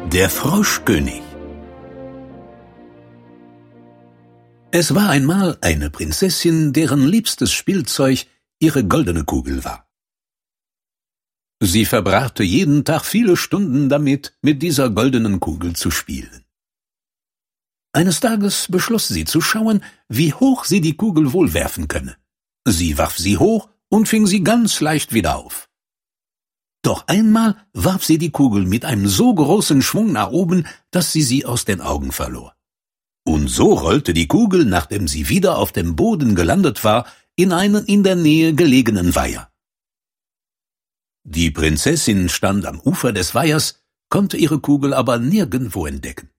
Der Froschkönig. Es war einmal eine Prinzessin, deren liebstes Spielzeug ihre goldene Kugel war. Sie verbrachte jeden Tag viele Stunden damit, mit dieser goldenen Kugel zu spielen. Eines Tages beschloss sie zu schauen, wie hoch sie die Kugel wohl werfen könne. Sie warf sie hoch und fing sie ganz leicht wieder auf. Doch einmal warf sie die Kugel mit einem so großen Schwung nach oben, dass sie aus den Augen verlor. Und so rollte die Kugel, nachdem sie wieder auf dem Boden gelandet war, in einen in der Nähe gelegenen Weiher. Die Prinzessin stand am Ufer des Weihers, konnte ihre Kugel aber nirgendwo entdecken.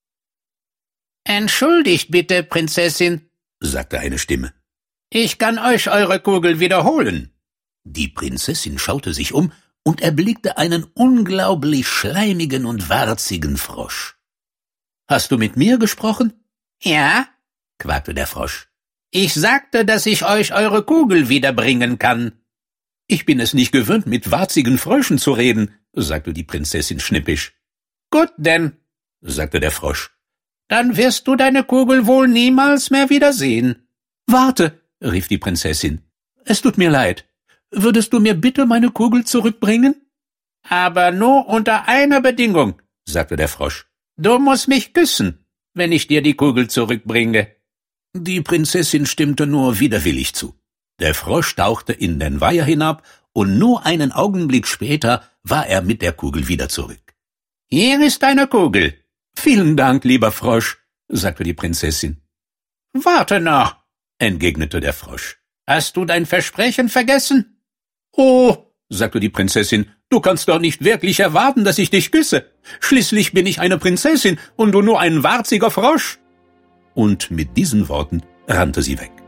»Entschuldigt bitte, Prinzessin«, sagte eine Stimme. »Ich kann euch eure Kugel wiederholen.« Die Prinzessin schaute sich um und erblickte einen unglaublich schleimigen und warzigen Frosch. »Hast du mit mir gesprochen?« »Ja«, quakte der Frosch. »Ich sagte, dass ich euch eure Kugel wiederbringen kann.« »Ich bin es nicht gewöhnt, mit warzigen Fröschen zu reden«, sagte die Prinzessin schnippisch. »Gut denn«, sagte der Frosch. »Dann wirst du deine Kugel wohl niemals mehr wiedersehen.« »Warte«, rief die Prinzessin. »Es tut mir leid. Würdest du mir bitte meine Kugel zurückbringen?« »Aber nur unter einer Bedingung«, sagte der Frosch. »Du musst mich küssen, wenn ich dir die Kugel zurückbringe.« Die Prinzessin stimmte nur widerwillig zu. Der Frosch tauchte in den Weiher hinab, und nur einen Augenblick später war er mit der Kugel wieder zurück. »Hier ist deine Kugel.« »Vielen Dank, lieber Frosch«, sagte die Prinzessin. »Warte noch«, entgegnete der Frosch. »Hast du dein Versprechen vergessen?« »Oh«, sagte die Prinzessin, »du kannst doch nicht wirklich erwarten, dass ich dich küsse. Schließlich bin ich eine Prinzessin und du nur ein warziger Frosch.« Und mit diesen Worten rannte sie weg.